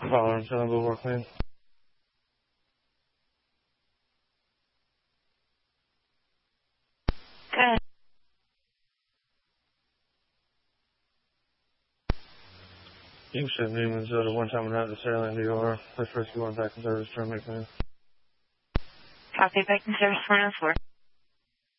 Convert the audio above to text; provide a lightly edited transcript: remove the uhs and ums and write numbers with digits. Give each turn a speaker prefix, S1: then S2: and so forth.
S1: Following Southern Boulevard, clean.
S2: Good.
S1: You said Newman's at a one-time night to Salient DR. Let's rescue one back in service, terminate clean.
S2: Copy, back in service 404.